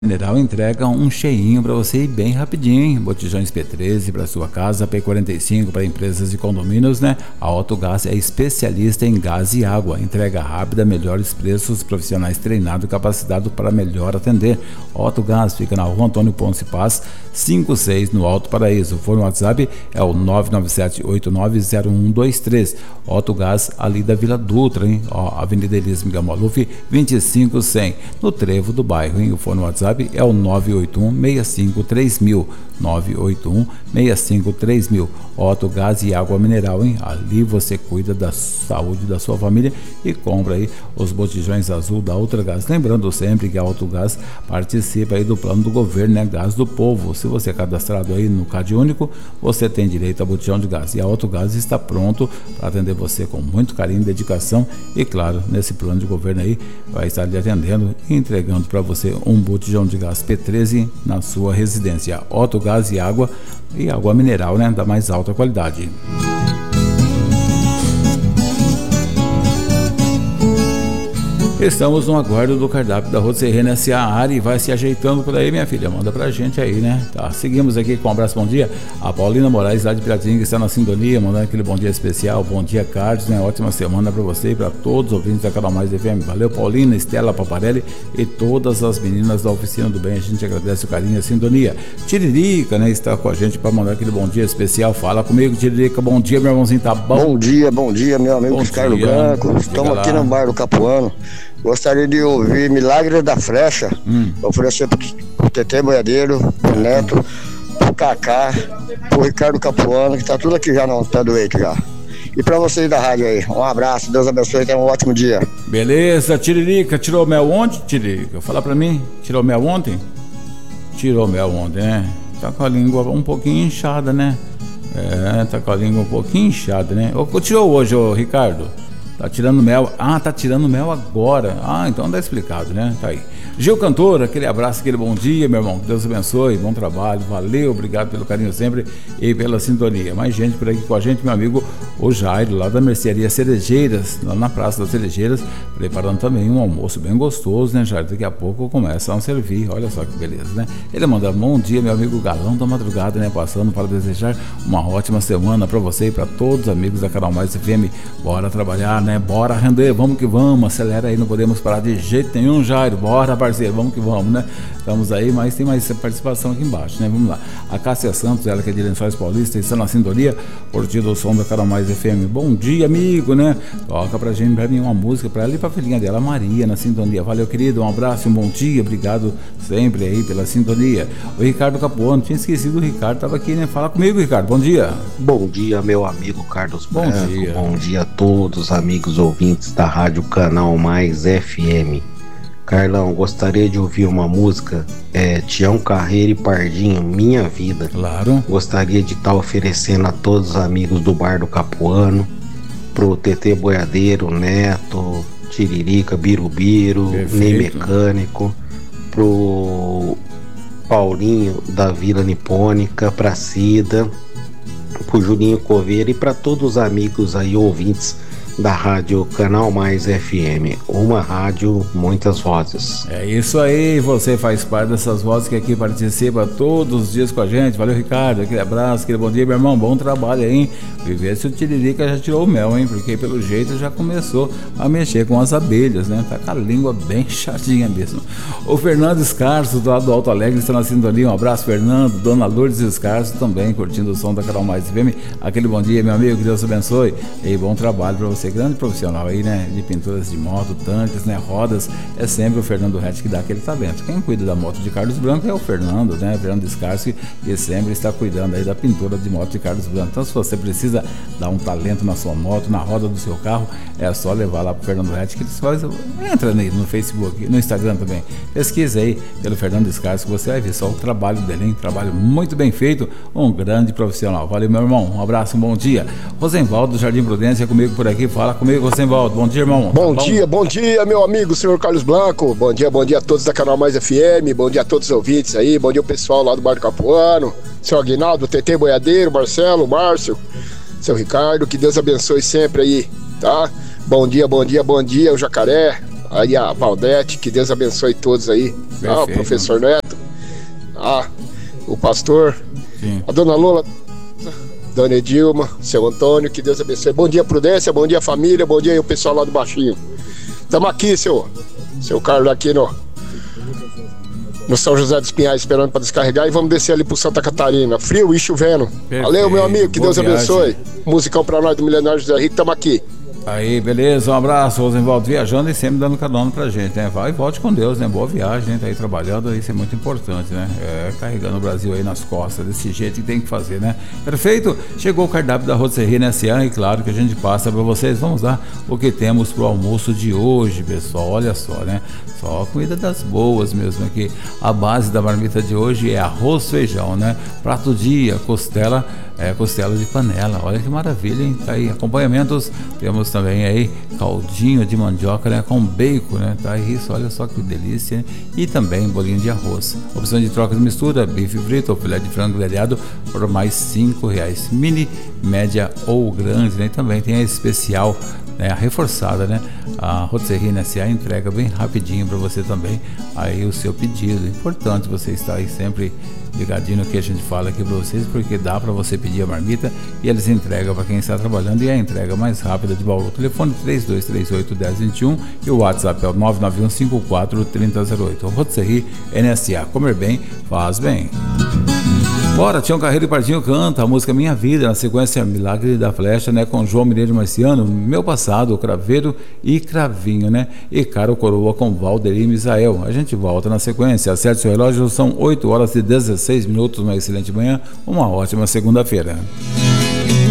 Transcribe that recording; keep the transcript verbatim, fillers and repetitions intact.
Mineral entrega um cheinho para você ir bem rapidinho, hein? Botijões P treze para sua casa, P quarenta e cinco para empresas e condomínios, né? A Autogás é especialista em gás e água, entrega rápida, melhores preços, profissionais treinados e capacitados para melhor atender. Autogás fica na rua Antônio Ponce Paz, cinquenta e seis, no Alto Paraíso. O fone WhatsApp é o nove nove sete oito nove zero um dois três. Autogás ali da Vila Dutra, hein? Ó, Avenida Elis Miguel Maluf, vinte e cinco cem, no trevo do bairro, hein? O fone WhatsApp é o nove oito um seis cinco três mil, nove oito um seis cinco três mil. Autogás e água mineral, hein? Ali você cuida da saúde da sua família e compra aí os botijões azul da Ultragás. Lembrando sempre que a Autogás participa aí do plano do governo, né? Gás do Povo. Se você é cadastrado aí no Cade Único, você tem direito a botijão de gás. E a Autogás está pronto para atender você com muito carinho e dedicação. E claro, nesse plano de governo aí, vai estar lhe atendendo e entregando para você um botijão de gás P treze na sua residência. Autogás e água e água mineral, né, da mais alta qualidade. Estamos no aguardo do cardápio da Roserrena S A Ari. Vai se ajeitando por aí, minha filha. Manda pra gente aí, né? Tá, seguimos aqui com um abraço, bom dia. A Paulina Moraes, lá de Piratinga, que está na sintonia, mandando aquele bom dia especial. Bom dia, Carlos, né? Ótima semana pra você e pra todos os ouvintes da Canal Mais F M. Valeu, Paulina, Estela Paparelli e todas as meninas da Oficina do Bem. A gente agradece o carinho e a sintonia. Tiririca, né? Está com a gente pra mandar aquele bom dia especial. Fala comigo, Tiririca. Bom dia, meu irmãozinho. Tá bom? Bom dia, bom dia, meu amigo Carlos Branco. Estamos aqui no bar do Capuano. Gostaria de ouvir Milagre da Flecha, hum. oferecer pro, pro Tetê Boiadeiro, pro Neto, pro Cacá, pro Ricardo Capuano, que tá tudo aqui já no pé do eito já. E pra vocês da rádio aí, um abraço, Deus abençoe e tenha um ótimo dia. Beleza, Tiririca, tirou mel ontem, Tiririca? Fala pra mim, tirou mel ontem? Tirou mel ontem, né? Tá com a língua um pouquinho inchada, né? É, tá com a língua um pouquinho inchada, né? Ou tirou hoje, ô Ricardo? Tá tirando mel. Ah, tá tirando mel agora. Ah, então tá explicado, né? Tá aí. Gil Cantor, aquele abraço, aquele bom dia, meu irmão. Deus abençoe, bom trabalho, valeu, obrigado pelo carinho sempre e pela sintonia. Mais gente por aqui com a gente, meu amigo o Jairo, lá da Mercearia Cerejeiras, lá na Praça das Cerejeiras, preparando também um almoço bem gostoso, né, Jairo? Daqui a pouco começam a servir, olha só que beleza, né? Ele manda bom dia, meu amigo Galão da Madrugada, né? Passando para desejar uma ótima semana para você e para todos os amigos da Canal Mais F M. Bora trabalhar, né? Bora render, vamos que vamos, acelera aí, não podemos parar de jeito nenhum, Jairo. Bora, parceiro, vamos que vamos, né? Estamos aí, mas tem mais participação aqui embaixo, né? Vamos lá. A Cássia Santos, ela que é de Lençóis Paulista, está na sintonia, curtindo o som da Canal Mais F M. Bom dia, amigo, né? Toca pra gente, pra mim, uma música pra ela e pra filhinha dela, Maria, na sintonia. Valeu, querido, um abraço, um bom dia, obrigado sempre aí pela sintonia. O Ricardo Capuano, tinha esquecido o Ricardo, tava aqui, né? Fala comigo, Ricardo, bom dia. Bom dia, meu amigo Carlos Bom Branco. dia. Bom dia a todos os amigos ouvintes da Rádio Canal Mais F M. Carlão, gostaria de ouvir uma música, é, Tião Carreiro e Pardinho, Minha Vida. Claro. Gostaria de estar oferecendo a todos os amigos do Bar do Capuano, pro Tetê Boiadeiro, Neto, Tiririca, Birubiru, Ney Mecânico, pro Paulinho da Vila Nipônica, pra Cida, pro Julinho Coveira e para todos os amigos aí ouvintes da rádio Canal Mais F M, uma rádio, muitas vozes. É isso aí, você faz parte dessas vozes que aqui participa todos os dias com a gente. Valeu, Ricardo, aquele abraço, aquele bom dia, meu irmão, bom trabalho aí, hein? E ver se o Tiririca já tirou o mel, hein? Porque pelo jeito já começou a mexer com as abelhas, né? Tá com a língua bem chatinha mesmo. O Fernando Escarso, do lado do Alto Alegre, está na sintonia. Um abraço, Fernando. Dona Lourdes Escarso também, curtindo o som da Canal Mais F M. Aquele bom dia, meu amigo, que Deus abençoe e bom trabalho pra você. Grande profissional aí, né? De pinturas de moto, tanques, né? Rodas. É sempre o Fernando Rett que dá aquele talento. Quem cuida da moto de Carlos Branco é o Fernando, né? Fernando Escarso, que sempre está cuidando aí da pintura de moto de Carlos Branco. Então, se você precisa dar um talento na sua moto, na roda do seu carro, é só levar lá pro Fernando Rett, que eles fazem. Entra nele no Facebook, no Instagram também. Pesquisa aí pelo Fernando Escarso, que você vai ver só o trabalho dele, hein? Trabalho muito bem feito, um grande profissional. Valeu, meu irmão. Um abraço, um bom dia. Rosenvaldo do Jardim Prudência comigo por aqui. Fala comigo, Rosenvaldo. Bom dia, irmão. Bom, tá dia, bom dia, meu amigo, senhor Carlos Blanco. Bom dia, bom dia a todos da Canal Mais F M. Bom dia a todos os ouvintes aí. Bom dia o pessoal lá do Bar do Capuano. Seu Aguinaldo, Tetê Boiadeiro, Marcelo, Márcio, seu Ricardo. Que Deus abençoe sempre aí, tá? Bom dia, bom dia, bom dia, o Jacaré. aí a Valdete, que Deus abençoe todos aí. Ah, o professor Neto, ah, o pastor, sim, a dona Lola, dona Edilma, seu Antônio, que Deus abençoe. Bom dia, Prudência, bom dia, família, bom dia aí o pessoal lá do Baixinho. Tamo aqui, seu, seu Carlos, aqui no, no São José dos Pinhais, esperando para descarregar, e vamos descer ali pro Santa Catarina. Frio e chovendo. Perfeito. Valeu, meu amigo, que Boa Deus viagem. abençoe. Musicão pra nós do Milionário José Rico, tamo aqui. Aí, beleza, um abraço, Rosenvaldo, viajando e sempre dando carona pra gente, né? Vai e volte com Deus, né? Boa viagem, né? Tá aí trabalhando, isso é muito importante, né? É, carregando o Brasil aí nas costas, desse jeito que tem que fazer, né? Perfeito? Chegou o cardápio da Rotisserie N S A e claro que a gente passa pra vocês. Vamos lá o que temos pro almoço de hoje, pessoal, olha só, né? Só comida das boas mesmo aqui. A base da marmita de hoje é arroz, feijão, né? Prato do dia, costela, é, costela de panela, olha que maravilha, hein? Tá aí, acompanhamentos, temos também aí caldinho de mandioca, né, com bacon, né, tá aí isso, olha só que delícia, né? E também bolinho de arroz. Opção de troca de mistura, bife frito ou filé de frango grelhado por mais cinco reais, mini, média ou grande, né? E também tem a especial, né, a reforçada, né? A Rotisserie N S A entrega bem rapidinho para você também aí o seu pedido. Importante você estar aí sempre ligadinho no que a gente fala aqui para vocês, porque dá para você pedir a marmita e eles entregam para quem está trabalhando, e a entrega mais rápida de Bauru. Telefone três dois três oito, um zero dois um e o WhatsApp é o nove nove um cinco quatro três zero zero oito. Rotisserie N S A, comer bem, faz bem. Bora, Tião Carreiro e Pardinho canta a música Minha Vida, na sequência Milagre da Flecha, né, com João Mineiro Marciano, Meu Passado, Craveiro e Cravinho, né, e Caro Coroa com Valdeir e Misael. A gente volta na sequência, acerte seu relógio, são oito horas e dezesseis minutos, uma excelente manhã, uma ótima segunda-feira.